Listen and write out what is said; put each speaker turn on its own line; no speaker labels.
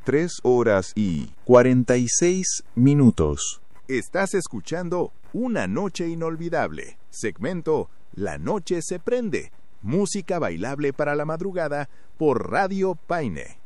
3:46.
Estás escuchando Una Noche Inolvidable, segmento La Noche se Prende, música bailable para la madrugada por Radio Paine.